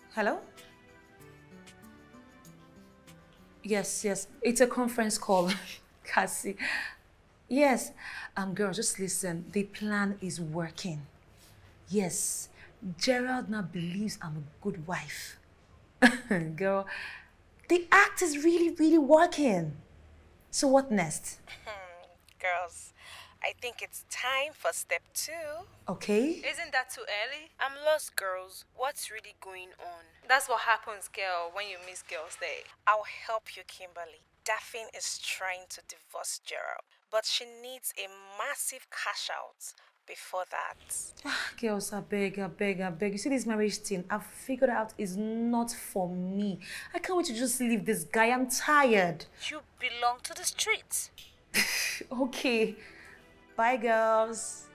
Hello? Yes, yes. It's a conference call, Cassie. Yes. Girl, just listen. The plan is working. Yes. Gerald now believes I'm a good wife. Girl, the act is really, really working. So what next? Girls, I think it's time for step two. Okay? Isn't that too early? I'm lost, girls. What's really going on? That's what happens, girl, when you miss girls' day. I'll help you, Kimberly. Daphne is trying to divorce Gerald, but she needs a massive cash out before that. Girls, I beg, I beg, I beg. You see, this marriage thing, I've figured out is not for me. I can't wait to just leave this guy. I'm tired. You belong to the streets. Okay. Bye, girls.